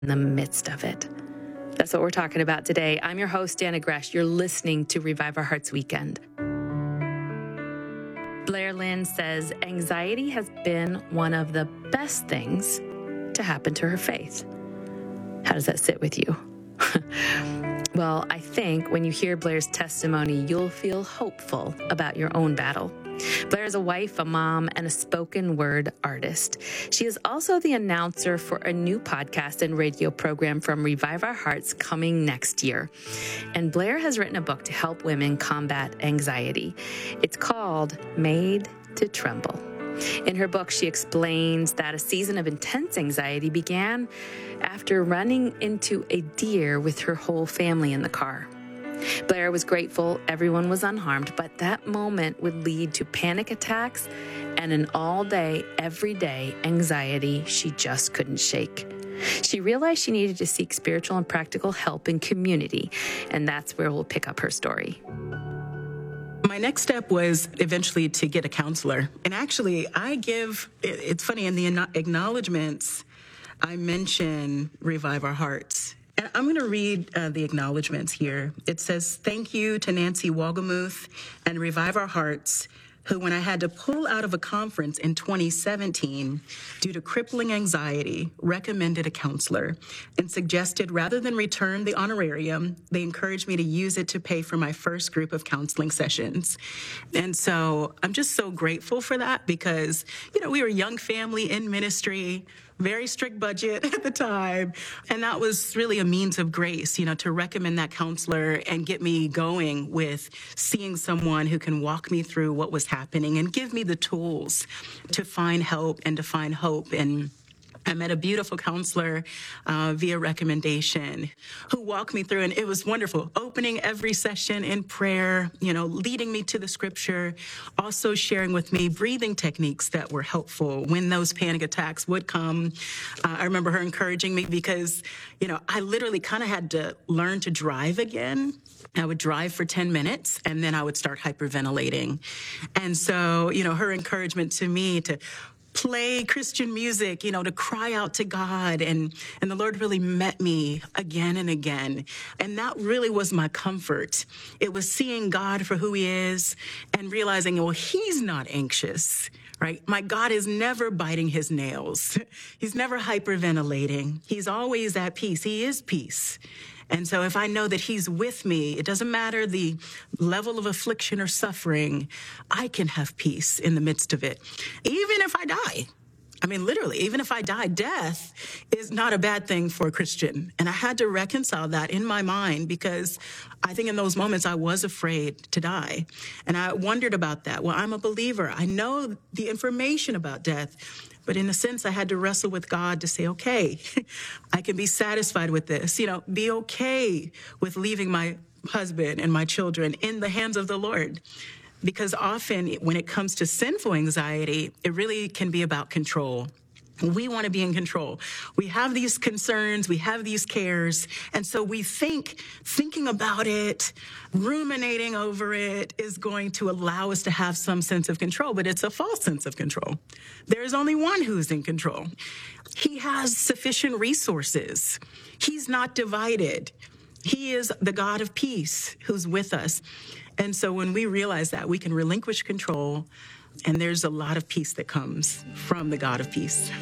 in the midst of it. That's what we're talking about today. I'm your host, Dana Gresh. You're listening to Revive Our Hearts Weekend. Blair Lynn says anxiety has been one of the best things to happen to her faith. How does that sit with you? Well, I think when you hear Blair's testimony, you'll feel hopeful about your own battle. Blair is a wife, a mom, and a spoken word artist. She is also the announcer for a new podcast and radio program from Revive Our Hearts coming next year. And Blair has written a book to help women combat anxiety. It's called Made to Tremble. In her book, she explains that a season of intense anxiety began after running into a deer with her whole family in the car. Blair was grateful everyone was unharmed, but that moment would lead to panic attacks and an all-day, everyday anxiety she just couldn't shake. She realized she needed to seek spiritual and practical help in community, and that's where we'll pick up her story. My next step was eventually to get a counselor. And actually, it's funny, in the acknowledgments, I mention Revive Our Hearts. And I'm going to read the acknowledgments here. It says, thank you to Nancy Wolgemuth and Revive Our Hearts, who, when I had to pull out of a conference in 2017 due to crippling anxiety, recommended a counselor and suggested rather than return the honorarium, they encouraged me to use it to pay for my first group of counseling sessions. And so I'm just so grateful for that because, we were a young family in ministry, very strict budget at the time. And that was really a means of grace, to recommend that counselor and get me going with seeing someone who can walk me through what was happening and give me the tools to find help and to find hope. And I met a beautiful counselor via recommendation who walked me through, and it was wonderful. Opening every session in prayer, leading me to the scripture, also sharing with me breathing techniques that were helpful when those panic attacks would come. I remember her encouraging me because, I literally kind of had to learn to drive again. I would drive for 10 minutes and then I would start hyperventilating. And so, her encouragement to me to play Christian music, to cry out to God. And the Lord really met me again and again. And that really was my comfort. It was seeing God for who he is and realizing, well, he's not anxious, right? My God is never biting his nails. He's never hyperventilating. He's always at peace. He is peace. And so if I know that he's with me, it doesn't matter the level of affliction or suffering, I can have peace in the midst of it. Even if I die. Literally, even if I die, death is not a bad thing for a Christian. And I had to reconcile that in my mind because I think in those moments I was afraid to die. And I wondered about that. Well, I'm a believer. I know the information about death. But in a sense, I had to wrestle with God to say, okay, I can be satisfied with this, be okay with leaving my husband and my children in the hands of the Lord. Because often when it comes to sinful anxiety, it really can be about control. We want to be in control. We have these concerns, we have these cares, and so we thinking about it, ruminating over it is going to allow us to have some sense of control, but it's a false sense of control. There is only one who's in control. He has sufficient resources. He's not divided. He is the God of peace who's with us. And so when we realize that, we can relinquish control. And there's a lot of peace that comes from the God of peace.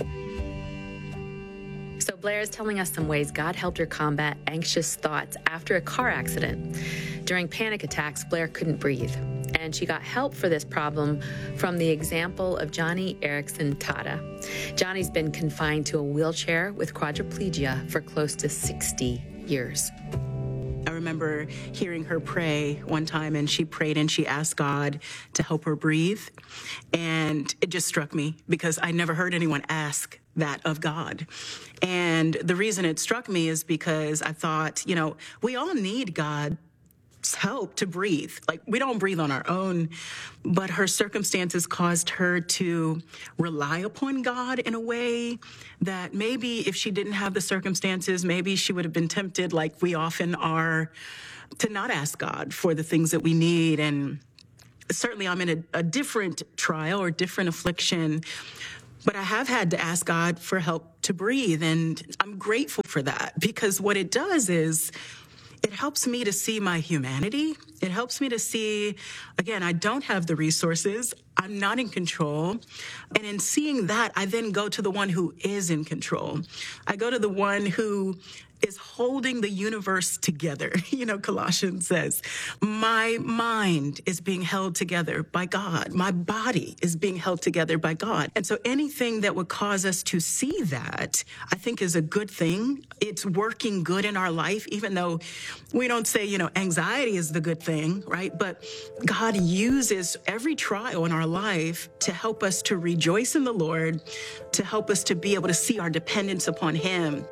So Blair is telling us some ways God helped her combat anxious thoughts after a car accident. During panic attacks, Blair couldn't breathe, and she got help for this problem from the example of Johnny Erickson Tata. Johnny's been confined to a wheelchair with quadriplegia for close to 60 years. I remember hearing her pray one time, and she prayed and she asked God to help her breathe. And it just struck me because I never heard anyone ask that of God. And the reason it struck me is because I thought, we all need God's help to breathe. Like, we don't breathe on our own, but her circumstances caused her to rely upon God in a way that maybe if she didn't have the circumstances, maybe she would have been tempted, like we often are, to not ask God for the things that we need. And certainly I'm in a different trial or different affliction, But I have had to ask God for help to breathe. And I'm grateful for that, because what it does is it helps me to see my humanity. It helps me to see, again, I don't have the resources. I'm not in control. And in seeing that, I then go to the one who is in control. I go to the one who is holding the universe together. You know, Colossians says, my mind is being held together by God. My body is being held together by God. And so anything that would cause us to see that, I think is a good thing. It's working good in our life, even though we don't say, you know, anxiety is the good thing, right? But God uses every trial in our life to help us to rejoice in the Lord, to help us to be able to see our dependence upon Him.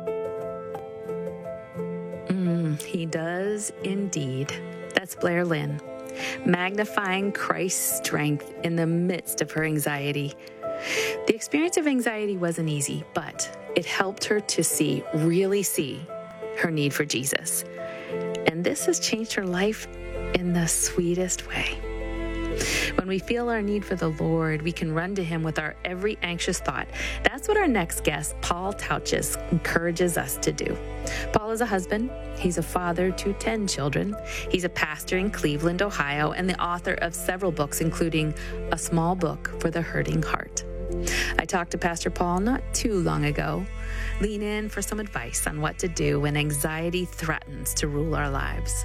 He does indeed. That's Blair Lynn, magnifying Christ's strength in the midst of her anxiety. The experience of anxiety wasn't easy, but it helped her to really see her need for Jesus. And this has changed her life in the sweetest way. When we feel our need for the Lord, we can run to Him with our every anxious thought. That's what our next guest, Paul Tautges, encourages us to do. Paul is a husband. He's a father to 10 children. He's a pastor in Cleveland, Ohio, and the author of several books, including A Small Book for the Hurting Heart. I talked to Pastor Paul not too long ago. Lean in for some advice on what to do when anxiety threatens to rule our lives.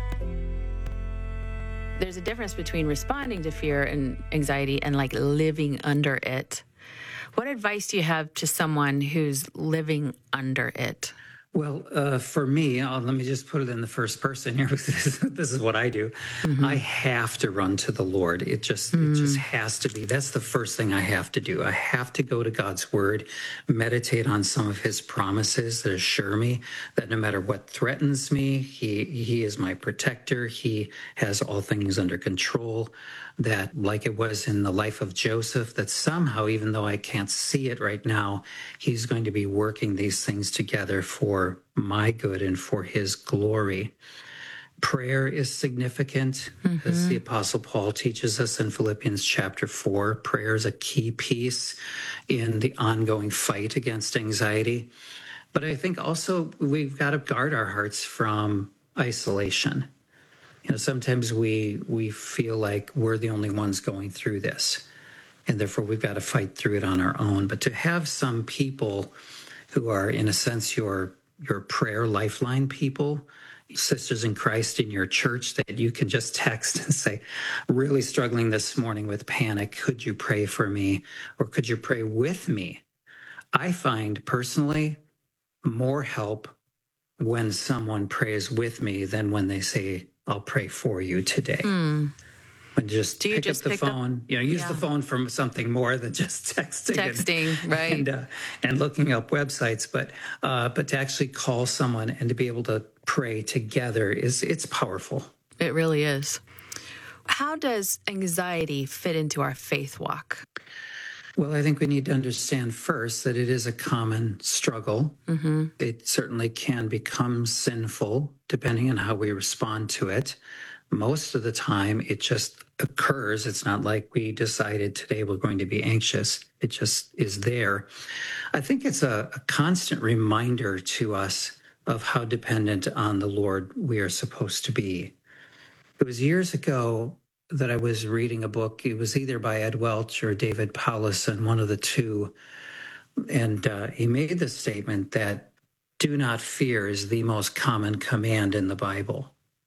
There's a difference between responding to fear and anxiety and like living under it. What advice do you have to someone who's living under it? Well, for me, let me just put it in the first person here. This is what I do. Mm-hmm. I have to run to the Lord. It just has to be. That's the first thing I have to do. I have to go to God's word, meditate on some of His promises that assure me that no matter what threatens me, He is my protector. He has all things under control. That, like it was in the life of Joseph, that somehow, even though I can't see it right now, He's going to be working these things together for my good and for His glory. Prayer is significant, as the Apostle Paul teaches us in Philippians chapter 4. Prayer is a key piece in the ongoing fight against anxiety. But I think also we've got to guard our hearts from isolation. You know, sometimes we feel like we're the only ones going through this, and therefore we've got to fight through it on our own. But to have some people who are, in a sense, your prayer lifeline people, sisters in Christ in your church that you can just text and say, really struggling this morning with panic, could you pray for me? Or could you pray with me? I find personally more help when someone prays with me than when they say, I'll pray for you today. When just pick up the phone, use the phone for something more than just texting, right? And looking up websites, but to actually call someone and to be able to pray together it's powerful. It really is. How does anxiety fit into our faith walk? Well, I think we need to understand first that it is a common struggle. Mm-hmm. It certainly can become sinful depending on how we respond to it. Most of the time, it just occurs. It's not like we decided today we're going to be anxious. It just is there. I think it's a constant reminder to us of how dependent on the Lord we are supposed to be. It was years ago that I was reading a book. It was either by Ed Welch or David Powlison, one of the two. And he made the statement that do not fear is the most common command in the Bible.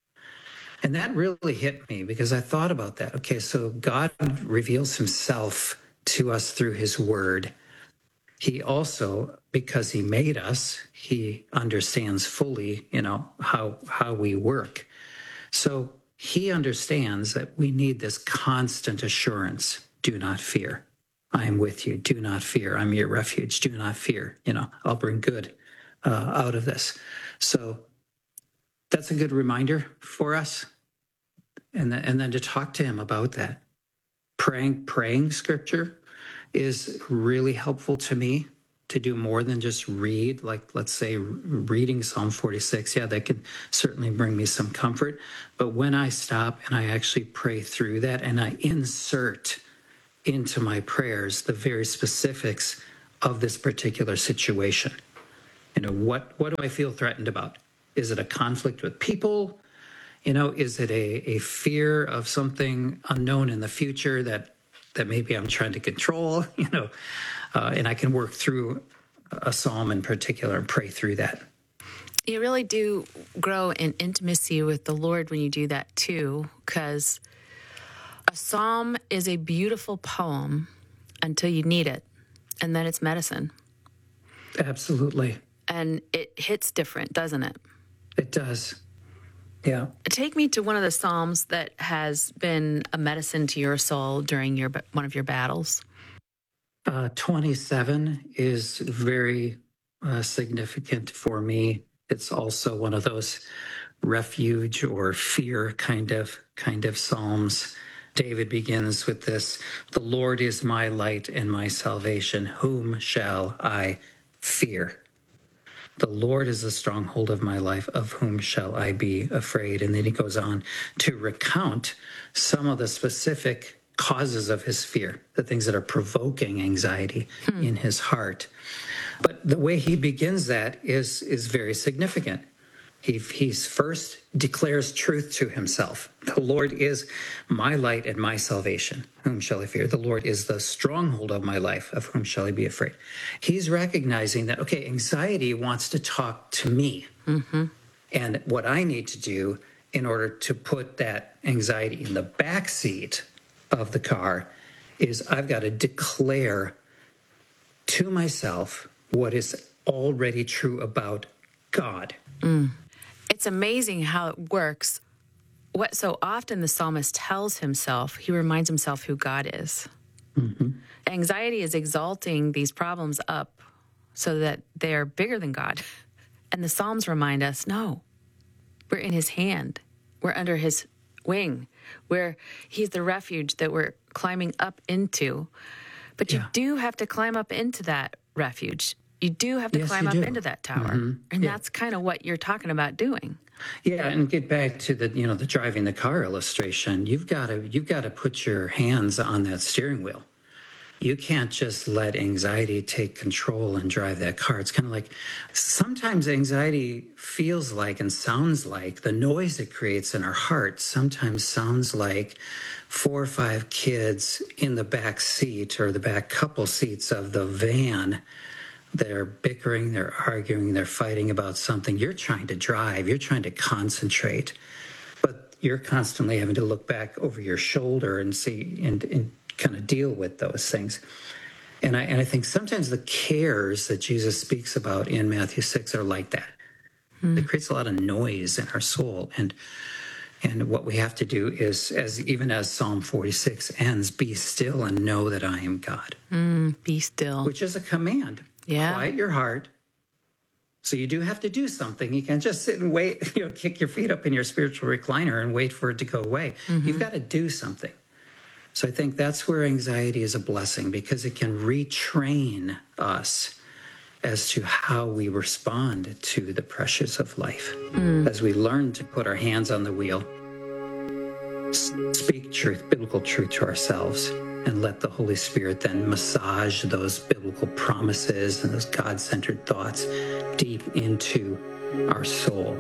And that really hit me because I thought about that. Okay, so God reveals Himself to us through His word. He also, because He made us, He understands fully, how we work. So He understands that we need this constant assurance. Do not fear. I am with you. Do not fear. I'm your refuge. Do not fear. I'll bring good out of this. So that's a good reminder for us. And then to talk to Him about that. Praying scripture is really helpful to me. To do more than just read, like let's say reading Psalm 46, that could certainly bring me some comfort. But when I stop and I actually pray through that and I insert into my prayers the very specifics of this particular situation. What do I feel threatened about? Is it a conflict with people? Is it a fear of something unknown in the future that maybe I'm trying to control? And I can work through a psalm in particular and pray through that. You really do grow in intimacy with the Lord when you do that too, because a psalm is a beautiful poem until you need it, and then it's medicine. Absolutely. And it hits different, doesn't it? It does. Yeah. Take me to one of the psalms that has been a medicine to your soul during one of your battles. 27 is very significant for me. It's also one of those refuge or fear kind of psalms. David begins with this: "The Lord is my light and my salvation. Whom shall I fear? The Lord is the stronghold of my life. Of whom shall I be afraid?" And then he goes on to recount some of the specific causes of his fear, the things that are provoking anxiety in his heart. But the way he begins that is very significant. He's first declares truth to himself. The Lord is my light and my salvation. Whom shall I fear? The Lord is the stronghold of my life. Of whom shall I be afraid? He's recognizing that, okay, anxiety wants to talk to me. Mm-hmm. And what I need to do in order to put that anxiety in the back seat of the car is I've got to declare to myself what is already true about God. It's amazing how it works. What so often the psalmist tells himself, he reminds himself who God is. Mm-hmm. Anxiety is exalting these problems up so that they're bigger than God. And the Psalms remind us, no, we're in his hand. We're under his wing. He's the refuge that we're climbing up into. But you do have to climb up into that refuge. You do have to climb up into that tower. Mm-hmm. And that's kind of what you're talking about doing. Yeah, and get back to the driving the car illustration. You've got to put your hands on that steering wheel. You can't just let anxiety take control and drive that car. It's kind of like sometimes anxiety feels like and sounds like the noise it creates in our hearts sometimes sounds like 4 or 5 kids in the back seat or the back couple seats of the van. They're bickering, they're arguing, they're fighting about something. You're trying to drive, you're trying to concentrate, but you're constantly having to look back over your shoulder and see and kind of deal with those things. And I think sometimes the cares that Jesus speaks about in Matthew 6 are like that. It creates a lot of noise in our soul. And what we have to do is, as Psalm 46 ends, be still and know that I am God. Be still. Which is a command. Yeah. Quiet your heart. So you do have to do something. You can't just sit and wait, kick your feet up in your spiritual recliner and wait for it to go away. Mm-hmm. You've got to do something. So I think that's where anxiety is a blessing, because it can retrain us as to how we respond to the pressures of life. As we learn to put our hands on the wheel, speak truth, biblical truth to ourselves, and let the Holy Spirit then massage those biblical promises and those God-centered thoughts deep into our soul.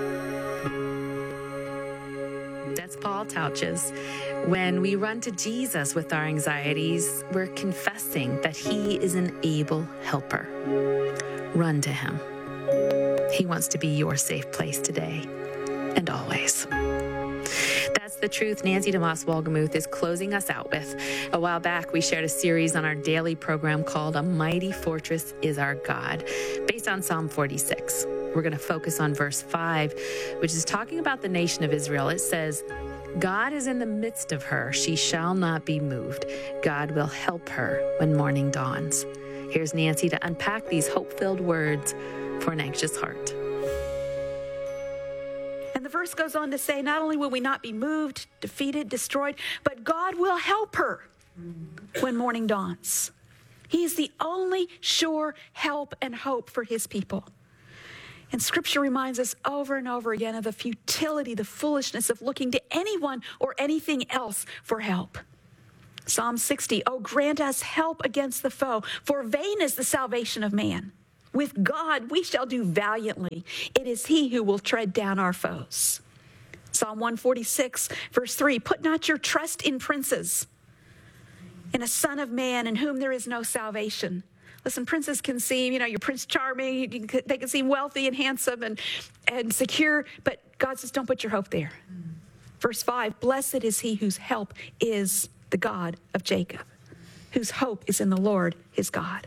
That's Paul Touches. When we run to Jesus with our anxieties, we're confessing that he is an able helper. Run to him. He wants to be your safe place today and always. That's the truth Nancy DeMoss Wolgemuth is closing us out with. A while back, we shared a series on our daily program called A Mighty Fortress is Our God, based on Psalm 46. We're going to focus on verse 5, which is talking about the nation of Israel. It says, God is in the midst of her. She shall not be moved. God will help her when morning dawns. Here's Nancy to unpack these hope-filled words for an anxious heart. And the verse goes on to say, not only will we not be moved, defeated, destroyed, but God will help her when morning dawns. He's the only sure help and hope for his people. And Scripture reminds us over and over again of the futility, the foolishness of looking to anyone or anything else for help. Psalm 60, oh, grant us help against the foe, for vain is the salvation of man. With God we shall do valiantly. It is he who will tread down our foes. Psalm 146, verse 3, put not your trust in princes, in a son of man in whom there is no salvation. Listen, princes can seem, you're Prince Charming, they can seem wealthy and handsome and secure, but God says don't put your hope there. Verse 5, blessed is he whose help is the God of Jacob, whose hope is in the Lord his God.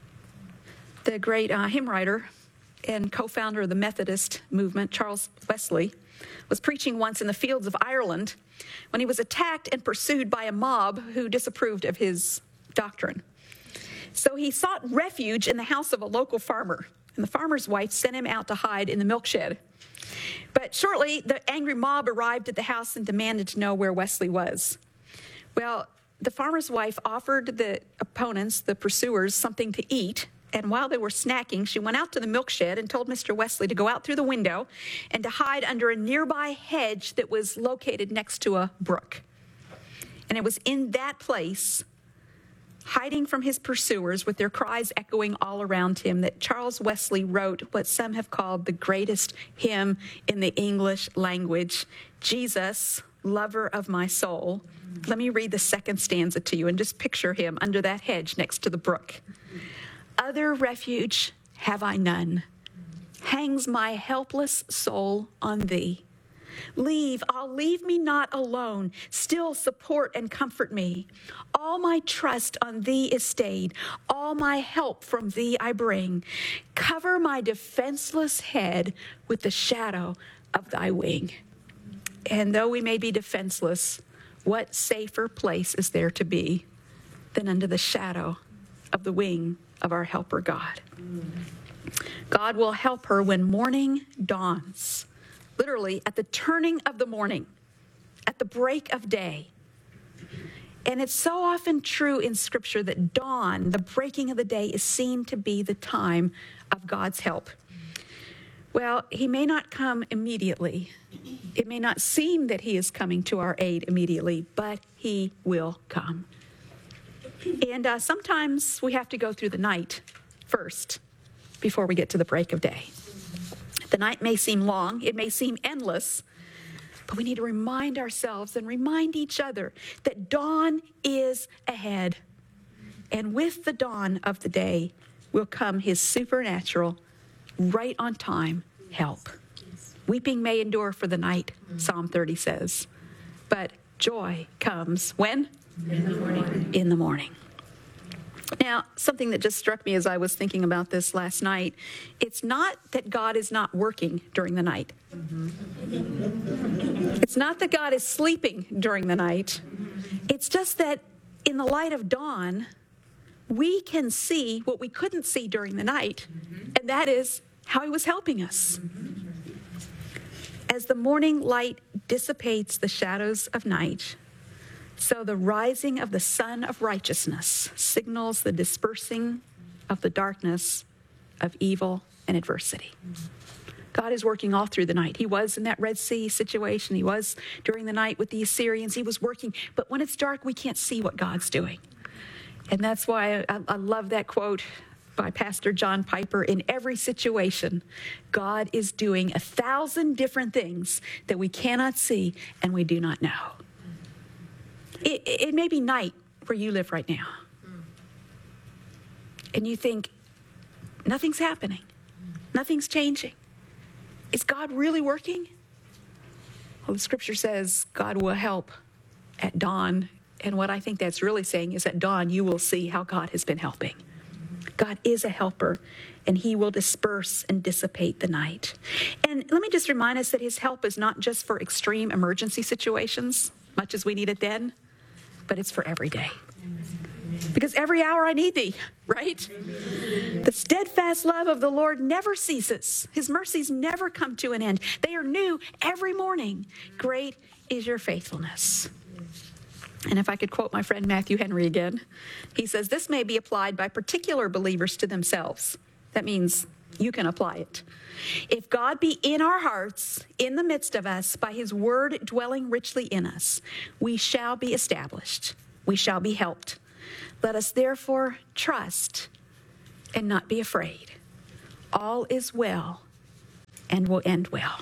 The great hymn writer and co-founder of the Methodist movement, Charles Wesley, was preaching once in the fields of Ireland when he was attacked and pursued by a mob who disapproved of his doctrine. So he sought refuge in the house of a local farmer, and the farmer's wife sent him out to hide in the milk shed. But shortly, the angry mob arrived at the house and demanded to know where Wesley was. Well, the farmer's wife offered the opponents, the pursuers, something to eat. And while they were snacking, she went out to the milk shed and told Mr. Wesley to go out through the window and to hide under a nearby hedge that was located next to a brook. And it was in that place, hiding from his pursuers with their cries echoing all around him, that Charles Wesley wrote what some have called the greatest hymn in the English language, Jesus, Lover of My Soul. Let me read the second stanza to you and just picture him under that hedge next to the brook. Other refuge have I none. Hangs my helpless soul on thee. Leave me not alone. Still support and comfort me. All my trust on thee is stayed. All my help from thee I bring. Cover my defenseless head with the shadow of thy wing. And though we may be defenseless, what safer place is there to be than under the shadow of the wing of our helper God? God will help her when morning dawns. Literally, at the turning of the morning, at the break of day. And it's so often true in Scripture that dawn, the breaking of the day, is seen to be the time of God's help. Well, he may not come immediately. It may not seem that he is coming to our aid immediately, but he will come. And sometimes we have to go through the night first before we get to the break of day. The night may seem long, it may seem endless, but we need to remind ourselves and remind each other that dawn is ahead. And with the dawn of the day will come his supernatural, right on time help. Weeping may endure for the night, Psalm 30 says, but joy comes when? In the morning. In the morning. Now, something that just struck me as I was thinking about this last night, it's not that God is not working during the night. It's not that God is sleeping during the night. It's just that in the light of dawn, we can see what we couldn't see during the night, and that is how he was helping us. As the morning light dissipates the shadows of night, so the rising of the sun of righteousness signals the dispersing of the darkness of evil and adversity. God is working all through the night. He was in that Red Sea situation. He was during the night with the Assyrians. He was working. But when it's dark, we can't see what God's doing. And that's why I love that quote by Pastor John Piper. In every situation, God is doing 1,000 different things that we cannot see and we do not know. It may be night where you live right now. And you think, nothing's happening. Nothing's changing. Is God really working? Well, the scripture says God will help at dawn. And what I think that's really saying is at dawn, you will see how God has been helping. God is a helper, and he will disperse and dissipate the night. And let me just remind us that his help is not just for extreme emergency situations, much as we need it then, but it's for every day. Because every hour I need thee, right? The steadfast love of the Lord never ceases. His mercies never come to an end. They are new every morning. Great is your faithfulness. And if I could quote my friend Matthew Henry again, he says, this may be applied by particular believers to themselves. That means you can apply it. If God be in our hearts, in the midst of us, by his word dwelling richly in us, we shall be established. we shall be helped. Let us therefore trust and not be afraid. All is well and will end well.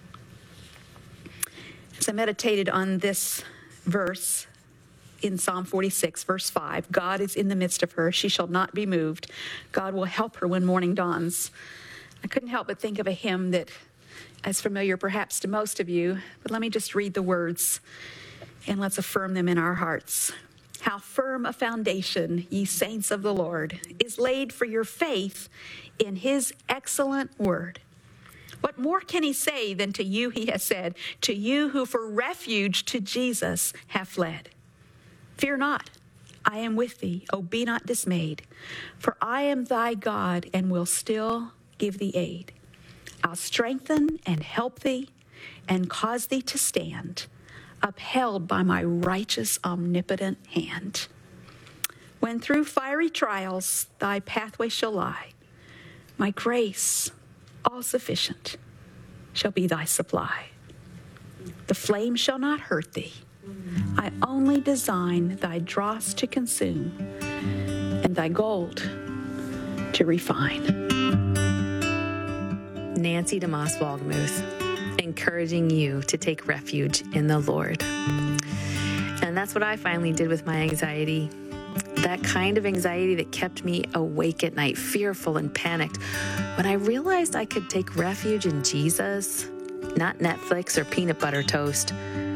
As I meditated on this verse in Psalm 46, verse 5, God is in the midst of her. She shall not be moved. God will help her when morning dawns. I couldn't help but think of a hymn that is familiar perhaps to most of you, but let me just read the words and let's affirm them in our hearts. How firm a foundation, ye saints of the Lord, is laid for your faith in his excellent word. What more can he say than to you he has said, to you who for refuge to Jesus have fled? Fear not, I am with thee, O be not dismayed, for I am thy God and will still give thee aid. I'll strengthen and help thee and cause thee to stand, upheld by my righteous, omnipotent hand. When through fiery trials thy pathway shall lie, my grace, all sufficient, shall be thy supply. The flame shall not hurt thee. I only design thy dross to consume and thy gold to refine. Nancy DeMoss Waldmuth, encouraging you to take refuge in the Lord. And that's what I finally did with my anxiety. That kind of anxiety that kept me awake at night, fearful and panicked. When I realized I could take refuge in Jesus, not Netflix or peanut butter toast,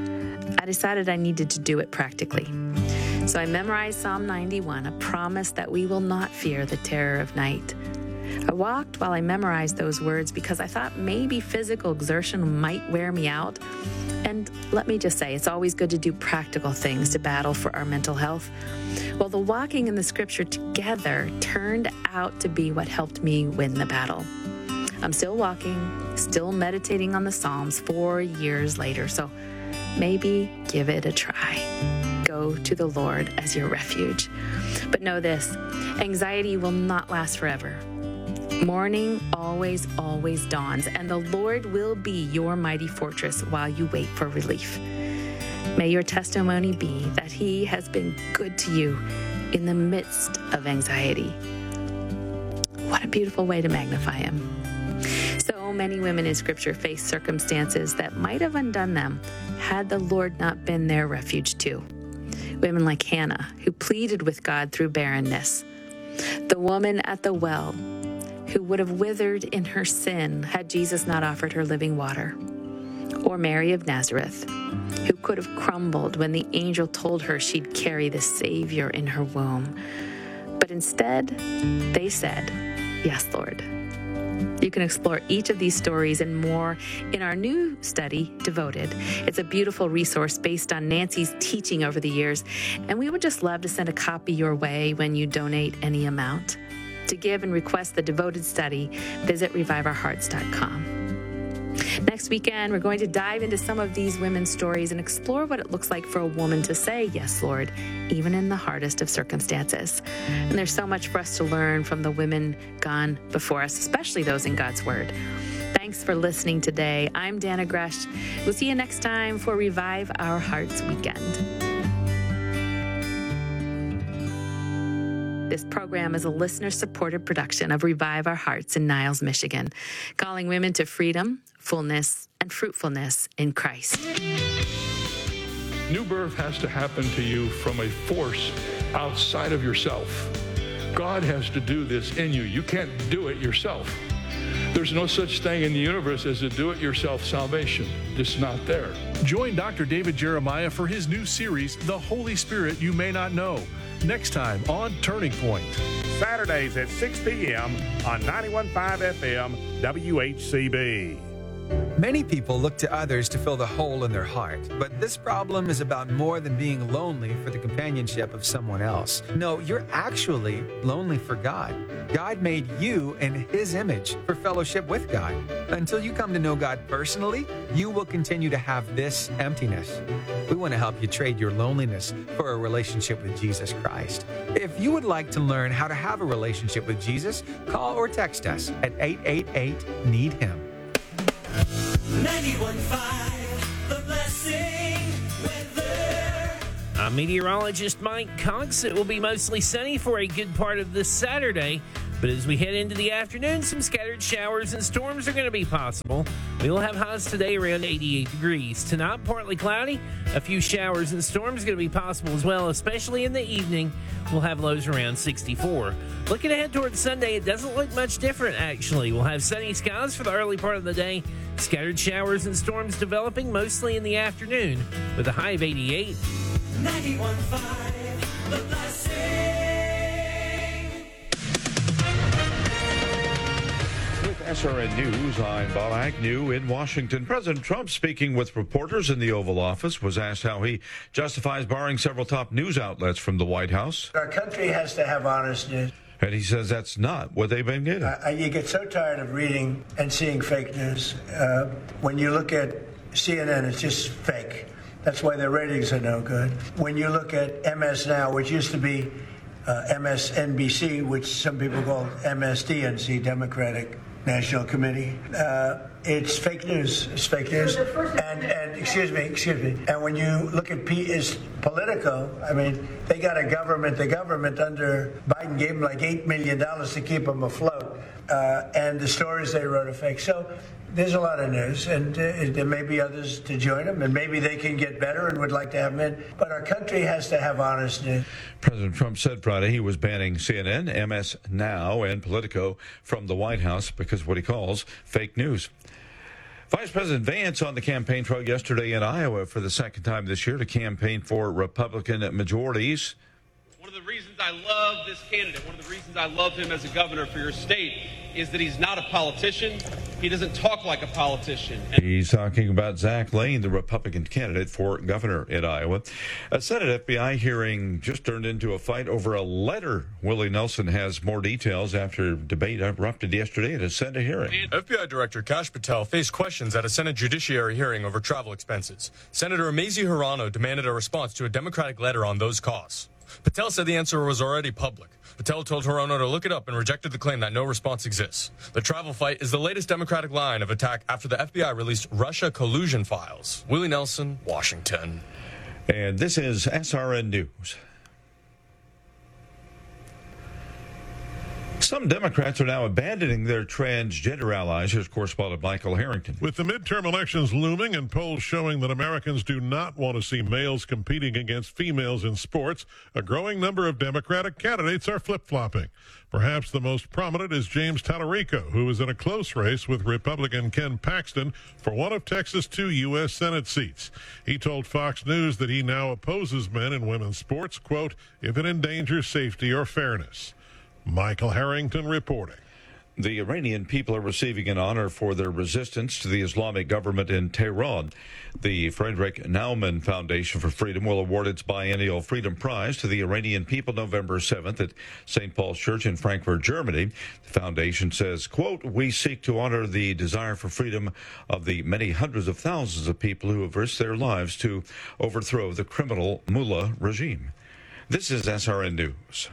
I decided I needed to do it practically. So I memorized Psalm 91, a promise that we will not fear the terror of night. I walked while I memorized those words because I thought maybe physical exertion might wear me out. And let me just say, it's always good to do practical things to battle for our mental health. Well, the walking and the scripture together turned out to be what helped me win the battle. I'm still walking, still meditating on the Psalms 4 years later, so maybe give it a try. Go to the Lord as your refuge. But know this, anxiety will not last forever. Morning always, always dawns, and the Lord will be your mighty fortress while you wait for relief. May your testimony be that he has been good to you in the midst of anxiety. What a beautiful way to magnify him. So many women in Scripture face circumstances that might have undone them had the Lord not been their refuge too. Women like Hannah, who pleaded with God through barrenness. The woman at the well, who would have withered in her sin had Jesus not offered her living water. Or Mary of Nazareth, who could have crumbled when the angel told her she'd carry the Savior in her womb. But instead, they said, "Yes, Lord." You can explore each of these stories and more in our new study, Devoted. It's a beautiful resource based on Nancy's teaching over the years, and we would just love to send a copy your way when you donate any amount. To give and request the Devoted study, visit reviveourhearts.com. Next weekend, we're going to dive into some of these women's stories and explore what it looks like for a woman to say, "Yes, Lord," even in the hardest of circumstances. And there's so much for us to learn from the women gone before us, especially those in God's Word. Thanks for listening today. I'm Dana Gresh. We'll see you next time for Revive Our Hearts Weekend. This program is a listener-supported production of Revive Our Hearts in Niles, Michigan, calling women to freedom, fullness, and fruitfulness in Christ. New birth has to happen to you from a force outside of yourself. God has to do this in you. You can't do it yourself. There's no such thing in the universe as a do-it-yourself salvation. It's not there. Join Dr. David Jeremiah for his new series, The Holy Spirit You May Not Know, next time on Turning Point. Saturdays at 6 p.m. on 91.5 FM WHCB. Many people look to others to fill the hole in their heart, but this problem is about more than being lonely for the companionship of someone else. No, you're actually lonely for God. God made you in His image for fellowship with God. Until you come to know God personally, you will continue to have this emptiness. We want to help you trade your loneliness for a relationship with Jesus Christ. If you would like to learn how to have a relationship with Jesus, call or text us at 888-NEED-HIM. 91.5 The Blessing Weather. I'm meteorologist Mike Cox. It will be mostly sunny for a good part of this Saturday. But as we head into the afternoon, some scattered showers and storms are going to be possible. We will have highs today around 88 degrees. Tonight, partly cloudy. A few showers and storms are going to be possible as well, especially in the evening. We'll have lows around 64. Looking ahead towards Sunday, it doesn't look much different, actually. We'll have sunny skies for the early part of the day. Scattered showers and storms developing mostly in the afternoon with a high of 88. 91.5 The Blessing. SRN News, I'm Bob Agnew in Washington. President Trump, speaking with reporters in the Oval Office, was asked how he justifies barring several top news outlets from the White House. Our country has to have honest news. And he says that's not what they've been getting. You get so tired of reading and seeing fake news. When you look at CNN, it's just fake. That's why their ratings are no good. When you look at MS Now, which used to be MSNBC, which some people call MSDNC, Democratic National Committee. It's fake news. It's fake news. And excuse me. And when you look at Politico, I mean, they got the government under Biden gave them like $8 million to keep them afloat. And the stories they wrote are fake. So there's a lot of news, and there may be others to join them, and maybe they can get better and would like to have them in. But our country has to have honest news. President Trump said Friday he was banning CNN, MS Now, and Politico from the White House because of what he calls fake news. Vice President Vance on the campaign trail yesterday in Iowa for the second time this year to campaign for Republican majorities. One of the reasons I love this candidate, one of the reasons I love him as a governor for your state, is that he's not a politician. He doesn't talk like a politician. He's talking about Zach Lane, the Republican candidate for governor in Iowa. A Senate FBI hearing just turned into a fight over a letter. Willie Nelson has more details after debate erupted yesterday at a Senate hearing. FBI Director Kash Patel faced questions at a Senate judiciary hearing over travel expenses. Senator Mazie Hirono demanded a response to a Democratic letter on those costs. Patel said the answer was already public. Patel told Hirono to look it up and rejected the claim that no response exists. The travel fight is the latest Democratic line of attack after the FBI released Russia collusion files. Willie Nelson, Washington. And this is SRN News. Some Democrats are now abandoning their transgender allies. Here's correspondent Michael Harrington. With the midterm elections looming and polls showing that Americans do not want to see males competing against females in sports, a growing number of Democratic candidates are flip-flopping. Perhaps the most prominent is James Tallarico, who is in a close race with Republican Ken Paxton for one of Texas' 2 U.S. Senate seats. He told Fox News that he now opposes men and women's sports, quote, if it endangers safety or fairness. Michael Harrington reporting. The Iranian people are receiving an honor for their resistance to the Islamic government in Tehran. The Friedrich Naumann Foundation for Freedom will award its biennial Freedom Prize to the Iranian people November 7th at St. Paul's Church in Frankfurt, Germany. The foundation says, quote, we seek to honor the desire for freedom of the many hundreds of thousands of people who have risked their lives to overthrow the criminal mullah regime. This is SRN News.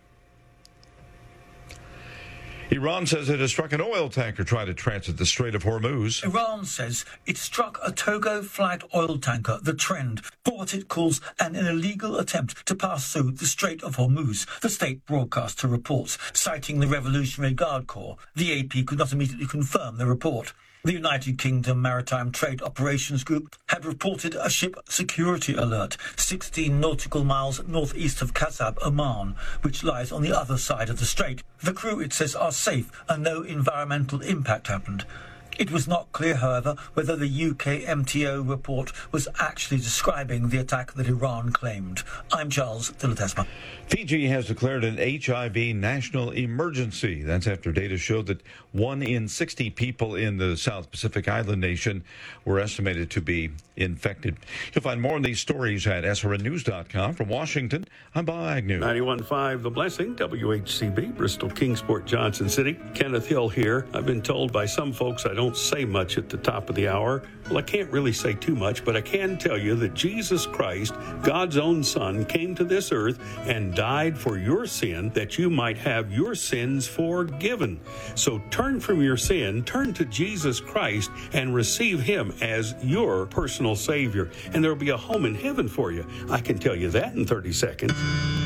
Iran says it has struck an oil tanker trying to transit the Strait of Hormuz. Iran says it struck a Togo-flagged oil tanker, the Trend, for what it calls an illegal attempt to pass through the Strait of Hormuz, the state broadcaster reports, citing the Revolutionary Guard Corps. The AP could not immediately confirm the report. The United Kingdom Maritime Trade Operations Group had reported a ship security alert 16 nautical miles northeast of Kasab, Oman, which lies on the other side of the strait. The crew, it says, are safe and no environmental impact happened. It was not clear, however, whether the UK MTO report was actually describing the attack that Iran claimed. I'm Charles Dilatesma. Fiji has declared an HIV national emergency. That's after data showed that 1 in 60 people in the South Pacific island nation were estimated to be infected. You'll find more on these stories at srnnews.com. From Washington, I'm Bob Agnew. 91.5 The Blessing, WHCB, Bristol, Kingsport, Johnson City. Kenneth Hill here. I've been told by some folks I don't don't say much at the top of the hour. Well, I can't really say too much, but I can tell you that Jesus Christ, God's own Son, came to this earth and died for your sin that you might have your sins forgiven. So turn from your sin, turn to Jesus Christ, and receive Him as your personal Savior. And there will be a home in heaven for you. I can tell you that in 30 seconds.